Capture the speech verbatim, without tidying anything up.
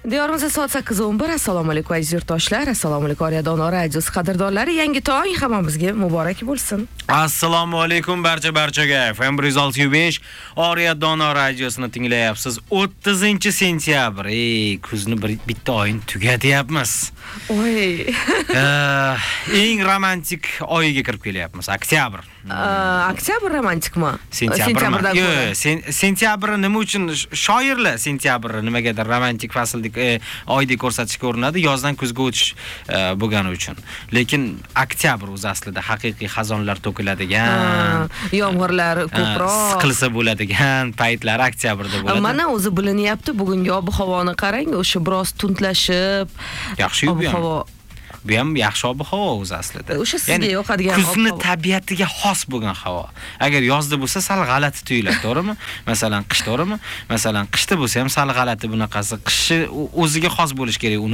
Diyorimizda soat sakkiz o'n bir. Assalomu alaykum aziz yurtdoshlar. Assalomu alaykum Oriya Dono radiosi qadrdonlari. Yangi tong hammamizga muborak bo'lsin. Assalomu alaykum barcha barchaga. F M bir yuz olti nuqta besh Oriya Dono radiosini tinglayapsiz. o'ttizinchi sentyabr. Ey, kuzni bitta oyni tugatyapmiz. Oy. Eng romantik oyiga kirib kelyapmiz. Oktyabr. Oktyabr romantikmi? Sentyabrdan ko'ra. Sentyabr nima uchun shoirlar sentyabr nimagadir romantik fasldek oydek ko'rsatishga urinadi, yozdan kuzga o'tish bo'lgani uchun. Lekin oktyabr o'z aslida haqiqiy xazonlar to'kiladigan, yomg'irlar ko'proq siqilsa bo'ladigan paytlar oktyabrda bo'ladi. Mana o'zi bilinyapti, bugungi ob-havoni qarang, o'sha biroz tundlashib, yaxshi ob-havo bu ham yaxshi ob-havo o'zi aslida. O'sha sizga yoqadigan kuzni tabiatiga xos bo'lgan havo. Agar yozda bo'lsa sal g'alati tuyuladi, to'g'rimi? Masalan, qish, to'g'rimi? Masalan, qishda bo'lsa ham sal g'alati bunaqasi. Qishi o'ziga xos bo'lish kerak.